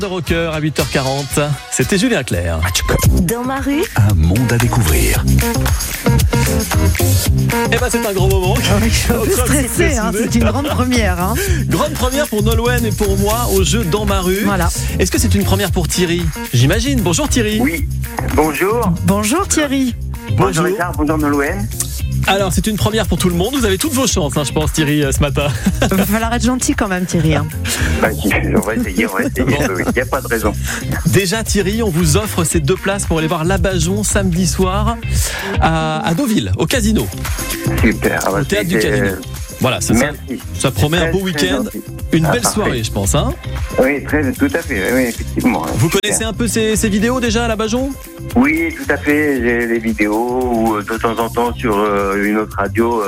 De rocker à 8h40, c'était Julien Clerc. Dans ma rue, Un monde à découvrir. Eh ben c'est un gros moment. Je suis un peu stressée, c'est une grande première. Grande première pour Nolwenn et pour moi au jeu Dans ma rue. Voilà. Est-ce que c'est une première pour Thierry? J'imagine. Bonjour Thierry. Oui, bonjour. Bonjour Thierry. Bonjour Richard, bonjour Nolwenn. Alors c'est une première pour tout le monde. Vous avez toutes vos chances, je pense Thierry, ce matin. Il va falloir être gentil quand même Thierry. Bah, on va essayer. Il n'y a pas de raison. Déjà Thierry, on vous offre ces 2 places pour aller voir Labajon samedi soir à Deauville, au casino. Super. Au théâtre du casino. Voilà, c'est ça. Merci. Ça promet un beau Très week-end. gentil. Une belle Parfait. soirée, je pense. Oui, tout à fait. Oui, effectivement. Vous Super. connaissez un peu ces vidéos déjà à Labajon? Oui, tout à fait. J'ai les vidéos ou de temps en temps sur une autre radio,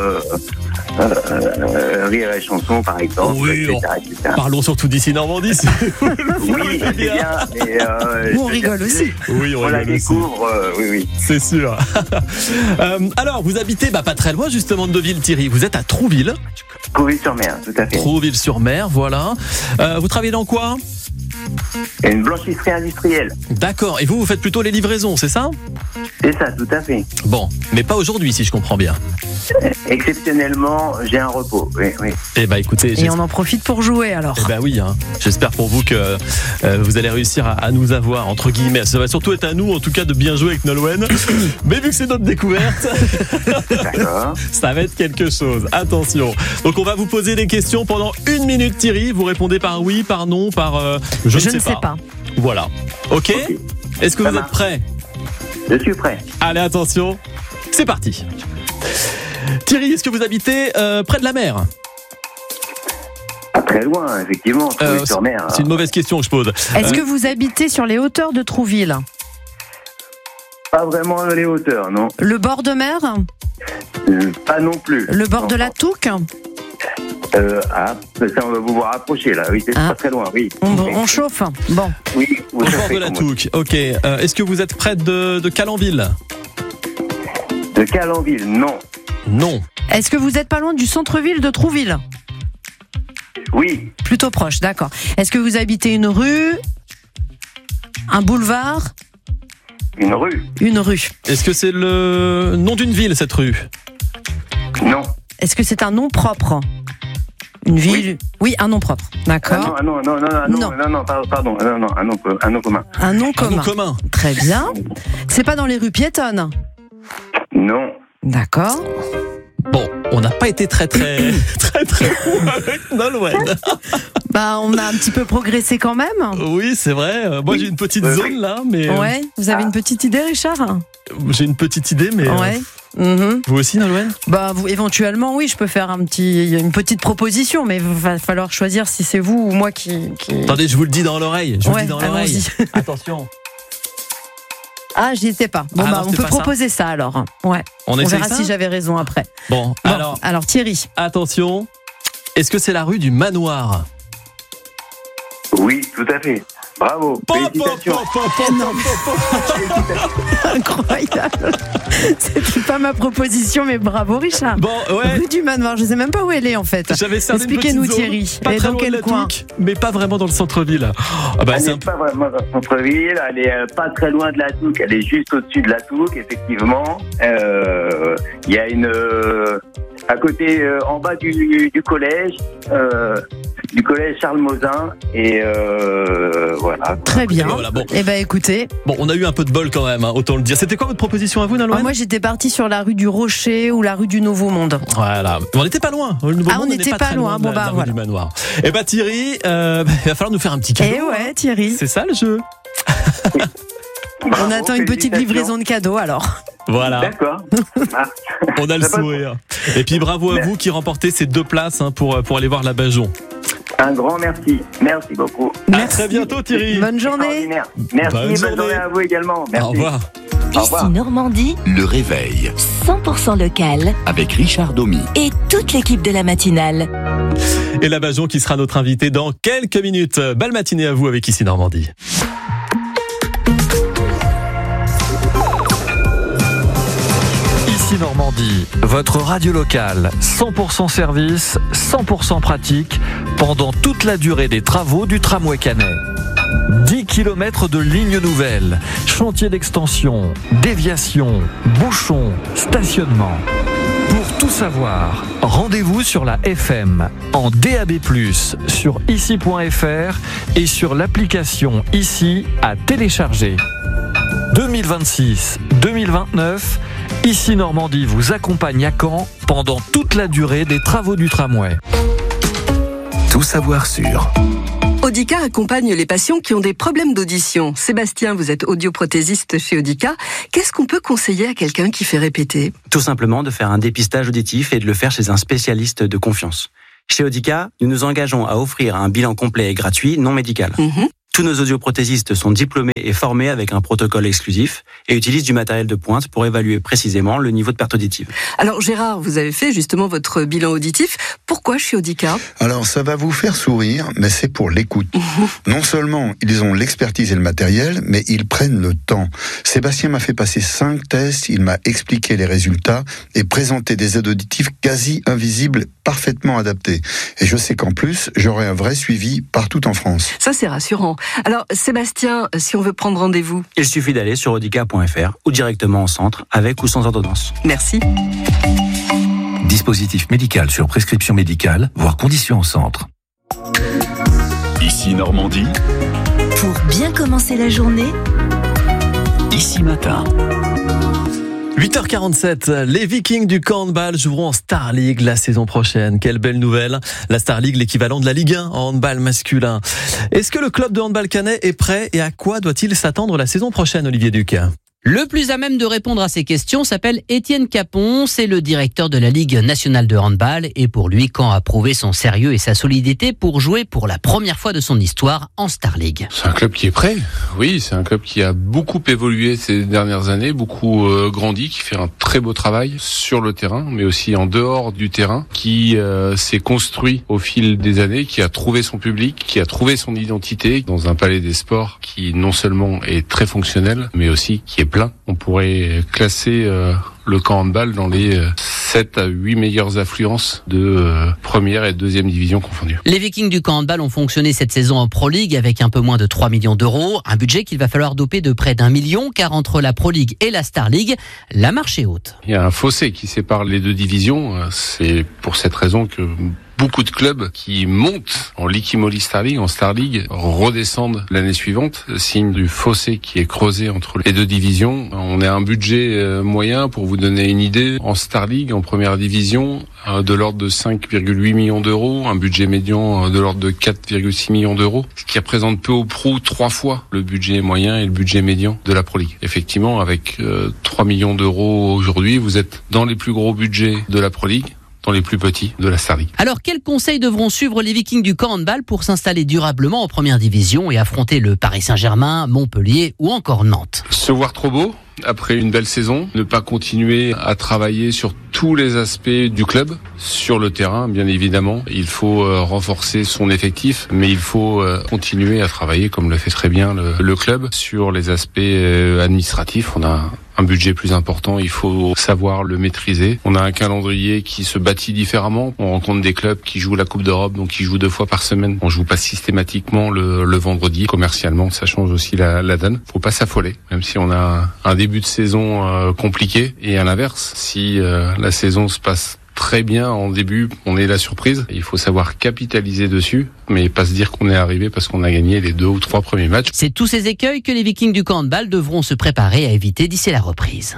Rire et Chanson par exemple. Oui, etc. Parlons surtout d'ici Normandie. Si vous le Oui, voulez c'est bien. bien. Mais, Nous on rigole aussi. Oui, On la rigole aussi. découvre, oui. C'est sûr. Alors, vous habitez pas très loin justement de Deauville, Thierry. Vous êtes à Trouville. Trouville-sur-Mer, tout à fait. Trouville-sur-Mer, voilà. Vous travaillez dans quoi? Et une blanchisserie industrielle. D'accord. Et vous faites plutôt les livraisons, c'est ça? C'est ça, tout à fait. Bon, mais pas aujourd'hui, si je comprends bien. Exceptionnellement, j'ai un repos. Oui. Eh ben, écoutez, Et on en profite pour jouer alors. Eh ben oui, j'espère pour vous que vous allez réussir à nous avoir, entre guillemets. Ça va surtout être à nous, en tout cas, de bien jouer avec Nolwenn. Mais vu que c'est notre découverte, D'accord. ça va être quelque chose. Attention. Donc on va vous poser des questions pendant 1 minute, Thierry. Vous répondez par oui, par non, par je ne sais pas. Voilà. Ok. Est-ce que Ça vous êtes marche. prêts? Je suis prêt. Allez, attention. C'est parti. Thierry, est-ce que vous habitez près de la mer? Pas très loin, effectivement. Trouville-sur-Mer. C'est une mauvaise question que je pose. Est-ce que vous habitez sur les hauteurs de Trouville? Pas vraiment les hauteurs, non. Le bord de mer? Pas non plus. Le bord Non. de la Touques? Ça, on va vous voir rapprocher, là. Oui, c'est Ah. pas très loin, oui. On chauffe. Bon. Oui, vous Au bord chauffez, de la comme Touque. Ok. Est-ce que vous êtes près de Calenville? on dit. De Calenville, non. Non. Est-ce que vous êtes pas loin du centre-ville de Trouville? Oui, Plutôt proche, d'accord. Est-ce que vous habitez une rue? Un boulevard? une rue. Une rue. Est-ce que c'est le nom d'une ville, cette rue? Non. Est-ce que c'est un nom propre? Une ville? Oui, un nom propre. D'accord. Non, pardon. Non, un nom commun. Un nom Un nom commun. commun. Très bien. C'est pas dans les rues piétonnes? Non. D'accord. Bon, on n'a pas été très bon avec Nolwenn. Bah, on a un petit peu progressé quand même. Oui, c'est vrai. Moi, j'ai une petite Oui. zone là, mais Ouais. Vous avez une petite idée, Richard? j'ai une petite idée, mais Ouais. Mhm. vous aussi, Nolwenn? Bah, vous, éventuellement, oui, je peux faire une petite proposition, mais il va falloir choisir si c'est vous ou moi qui... Attendez, je vous le dis dans l'oreille. Ouais, allons-y. Attention. Ah, j'y étais pas. Bon, Ah bah, non, on c'est peut pas ça. proposer ça alors. Ouais. On On essaye verra ça si j'avais raison après. Bon, Bon, alors Thierry. attention. Est-ce que c'est la rue du Manoir? Oui, tout à fait. Bravo. Félicitations. Incroyable. C'était pas ma proposition, mais bravo Richard. Bon, ouais. Rue du Manoir, je sais même pas où elle est en fait. J'avais cerné une Expliquez-nous petite zone, Thierry. pas Et très dans loin de quel la coin? Touque, mais pas vraiment dans le centre-ville. Ah bah, Elle c'est n'est pas vraiment dans le centre-ville, elle est pas très loin de la Touque, elle est juste au-dessus de la Touque, effectivement. Il y a à côté, en bas du collège Charles Mosin, et voilà. Très bien. Voilà, bon. Eh ben écoutez, Bon, on a eu un peu de bol quand même, autant le dire. C'était quoi votre proposition à vous, Nolwenn? moi j'étais partie sur la rue du Rocher ou la rue du Nouveau Monde. Voilà. On n'était pas loin. Le Nouveau Monde on n'est n'était pas très loin. de Bon, la bah, rue voilà. du Manoir. Eh bah Thierry, il va falloir nous faire un petit cadeau. Eh ouais Thierry. C'est ça le jeu. Bravo, On attend une petite félicitations. livraison de cadeaux alors. Voilà. D'accord. Ah, On a le Ça va. sourire. Et puis bravo à vous qui remportez ces 2 places pour aller voir Labajon. un grand merci. Merci beaucoup. À très bientôt Thierry. Bonne journée. Extraordinaire. Merci, Bonne bonne journée. journée à vous également. Merci. Au revoir. Au revoir. ici Normandie, Le réveil 100% local avec Richard Domy. et toute l'équipe de la matinale. Et Labajon qui sera notre invité dans quelques minutes. Belle matinée à vous avec Ici Normandie. Ici Normandie, votre radio locale, 100% service, 100% pratique, pendant toute la durée des travaux du tramway Canet. 10 km de lignes nouvelles, chantier d'extension, déviation, bouchons, stationnement. Pour tout savoir, rendez-vous sur la FM, en DAB+, sur ici.fr et sur l'application Ici à télécharger. 2026-2029, Ici Normandie vous accompagne à Caen pendant toute la durée des travaux du tramway. Tout savoir sur Audica accompagne les patients qui ont des problèmes d'audition. Sébastien, vous êtes audioprothésiste chez Audica. Qu'est-ce qu'on peut conseiller à quelqu'un qui fait répéter ? Tout simplement de faire un dépistage auditif et de le faire chez un spécialiste de confiance. Chez Audica, nous nous engageons à offrir un bilan complet et gratuit, non médical. Tous nos audioprothésistes sont diplômés et formés avec un protocole exclusif et utilisent du matériel de pointe pour évaluer précisément le niveau de perte auditive. Alors Gérard, vous avez fait justement votre bilan auditif. Pourquoi chez Audica ? Alors ça va vous faire sourire, mais c'est pour l'écoute. Non seulement ils ont l'expertise et le matériel, mais ils prennent le temps. Sébastien m'a fait passer 5 tests, il m'a expliqué les résultats et présenté des aides auditives quasi invisibles, parfaitement adaptées. Et je sais qu'en plus, j'aurai un vrai suivi partout en France. Ça c'est rassurant. Alors Sébastien, si on veut prendre rendez-vous, il suffit d'aller sur audica.fr ou directement en centre, avec ou sans ordonnance. Merci. Dispositif médical sur prescription médicale, voire conditions en centre. Ici Normandie. Pour bien commencer la journée, Ici Matin. 8h47, les Vikings du handball joueront en Star League la saison prochaine. Quelle belle nouvelle. La Star League, l'équivalent de la Ligue 1 en handball masculin. Est-ce que le club de handball canet est prêt et à quoi doit-il s'attendre la saison prochaine, Olivier Duc ? Le plus à même de répondre à ces questions s'appelle Étienne Capon, c'est le directeur de la Ligue nationale de handball et pour lui, Caen a prouvé son sérieux et sa solidité pour jouer pour la première fois de son histoire en Star League. C'est un club qui est prêt, oui, c'est un club qui a beaucoup évolué ces dernières années, beaucoup grandi, qui fait un très beau travail sur le terrain, mais aussi en dehors du terrain, qui s'est construit au fil des années, qui a trouvé son public, qui a trouvé son identité dans un palais des sports qui non seulement est très fonctionnel, mais aussi qui est plein. On pourrait classer le camp handball dans les 7 à 8 meilleures affluences de première et deuxième division confondues. Les Vikings du camp handball ont fonctionné cette saison en Pro League avec un peu moins de 3 millions d'euros, un budget qu'il va falloir doper de près d'1 million car entre la Pro League et la Star League, la marche est haute. Il y a un fossé qui sépare les deux divisions, c'est pour cette raison que beaucoup de clubs qui montent en Liquimoli Star League, en Star League, redescendent l'année suivante, signe du fossé qui est creusé entre les deux divisions. On a un budget moyen, pour vous donner une idée, en Star League, en première division, de l'ordre de 5,8 millions d'euros, un budget médian de l'ordre de 4,6 millions d'euros, ce qui représente peu ou prou 3 fois le budget moyen et le budget médian de la Pro League. Effectivement, avec 3 millions d'euros aujourd'hui, vous êtes dans les plus gros budgets de la Pro League, dans les plus petits de la Star League. Alors, quels conseils devront suivre les Vikings du camp handball pour s'installer durablement en première division et affronter le Paris Saint-Germain, Montpellier ou encore Nantes ? Se voir trop beau après une belle saison, ne pas continuer à travailler sur tous les aspects du club, sur le terrain bien évidemment. Il faut renforcer son effectif, mais il faut continuer à travailler comme le fait très bien le club sur les aspects administratifs. On a un budget plus important, il faut savoir le maîtriser. On a un calendrier qui se bâtit différemment. On rencontre des clubs qui jouent la Coupe d'Europe, donc qui jouent 2 fois par semaine. On joue pas systématiquement le vendredi. Commercialement, ça change aussi la donne. Faut pas s'affoler, même si on a un début de saison compliqué. Et à l'inverse, si la saison se passe très bien en début, on est la surprise. Il faut savoir capitaliser dessus, mais pas se dire qu'on est arrivé parce qu'on a gagné les 2 ou 3 premiers matchs. C'est tous ces écueils que les Vikings du camp handball devront se préparer à éviter d'ici la reprise.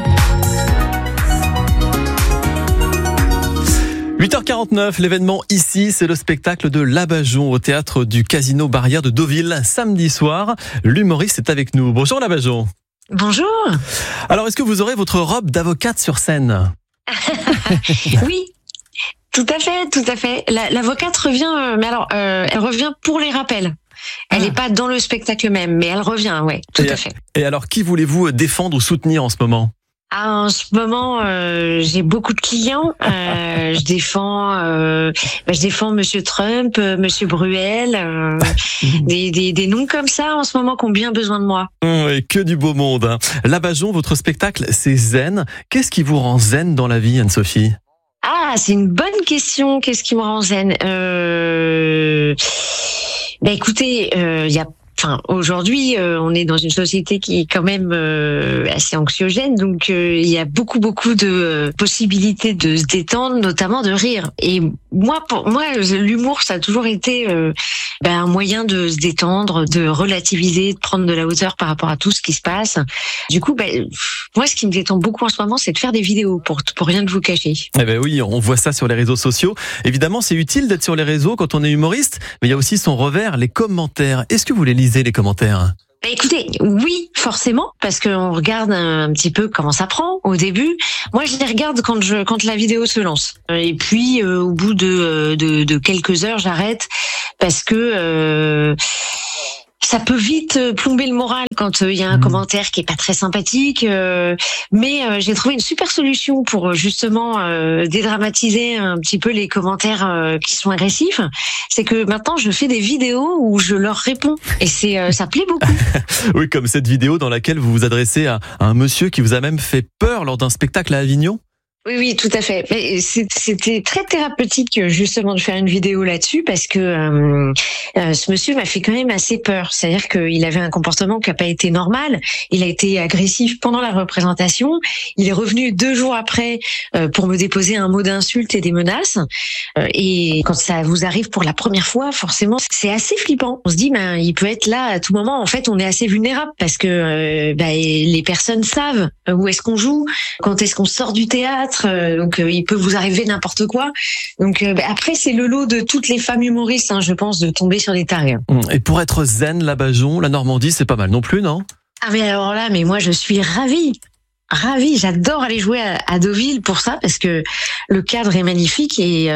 8h49, l'événement ici, c'est le spectacle de Labajon au théâtre du Casino Barrière de Deauville, samedi soir. L'humoriste est avec nous. Bonjour Labajon. Bonjour. Alors, est-ce que vous aurez votre robe d'avocate sur scène ? Oui, tout à fait. L'avocate revient, mais alors, elle revient pour les rappels. Elle n'est pas dans le spectacle même, mais elle revient, ouais, tout à fait. Et alors, qui voulez-vous défendre ou soutenir en ce moment ? En ce moment, j'ai beaucoup de clients. Je défends Monsieur Trump, Monsieur Bruel, des noms comme ça en ce moment qui ont bien besoin de moi. Oui, que du beau monde. Hein. Labajon, votre spectacle, c'est zen. Qu'est-ce qui vous rend zen dans la vie, Anne-Sophie ? Ah, c'est une bonne question. Qu'est-ce qui me rend zen ? Écoutez, il y a aujourd'hui, on est dans une société qui est quand même assez anxiogène, donc il y a beaucoup de possibilités de se détendre, notamment de rire. Et moi, pour moi, l'humour, ça a toujours été un moyen de se détendre, de relativiser, de prendre de la hauteur par rapport à tout ce qui se passe. Du coup, moi, ce qui me détend beaucoup en ce moment, c'est de faire des vidéos pour rien de vous cacher. Eh ben oui, on voit ça sur les réseaux sociaux. Évidemment, c'est utile d'être sur les réseaux quand on est humoriste, mais il y a aussi son revers, les commentaires. Est-ce que vous les lisez, les commentaires ? Écoutez, oui, forcément, parce qu'on regarde un petit peu comment ça prend au début. Moi, je les regarde quand la vidéo se lance. Et puis, au bout de quelques heures, j'arrête parce que ça peut vite plomber le moral quand il y a un commentaire qui est pas très sympathique. Mais j'ai trouvé une super solution pour justement dédramatiser un petit peu les commentaires qui sont agressifs. C'est que maintenant je fais des vidéos où je leur réponds et ça plaît beaucoup. Oui, comme cette vidéo dans laquelle vous vous adressez à un monsieur qui vous a même fait peur lors d'un spectacle à Avignon. Oui, tout à fait. Mais c'était très thérapeutique justement de faire une vidéo là-dessus parce que ce monsieur m'a fait quand même assez peur. C'est-à-dire qu'il avait un comportement qui n'a pas été normal. Il a été agressif pendant la représentation. Il est revenu 2 jours après pour me déposer un mot d'insulte et des menaces. Et quand ça vous arrive pour la première fois, forcément, c'est assez flippant. On se dit, il peut être là à tout moment. En fait, on est assez vulnérable parce que les personnes savent où est-ce qu'on joue, quand est-ce qu'on sort du théâtre. Donc il peut vous arriver n'importe quoi. Donc après c'est le lot de toutes les femmes humoristes, je pense, de tomber sur des tarés. Et pour être zen, la Bajon, la Normandie, c'est pas mal non plus, non ? Ah mais alors là, moi je suis ravie. J'adore aller jouer à Deauville pour ça parce que le cadre est magnifique et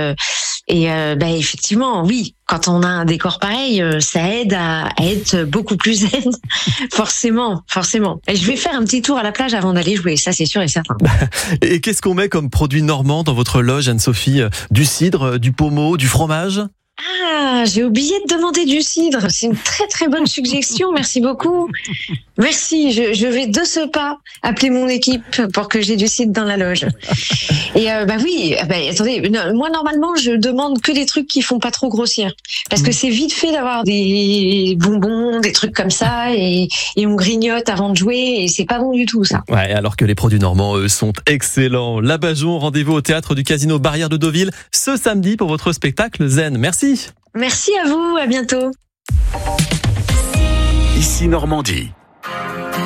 effectivement, oui, quand on a un décor pareil, ça aide à être beaucoup plus zen, forcément. Et je vais faire un petit tour à la plage avant d'aller jouer, ça c'est sûr et certain. Et qu'est-ce qu'on met comme produit normand dans votre loge, Anne-Sophie ? Du cidre, du pommeau, du fromage ? Ah, j'ai oublié de demander du cidre. C'est une très très bonne suggestion. Merci beaucoup. Merci. Je vais de ce pas appeler mon équipe pour que j'ai du cidre dans la loge. Et oui. Attendez. Moi normalement je demande que des trucs qui font pas trop grossir, parce que c'est vite fait d'avoir des bonbons, des trucs comme ça, et on grignote avant de jouer et c'est pas bon du tout ça. Ouais. Alors que les produits normands eux sont excellents. La Bajon, rendez-vous au théâtre du Casino Barrière de Deauville ce samedi pour votre spectacle Zen. Merci. Merci à vous, à bientôt. Ici Normandie.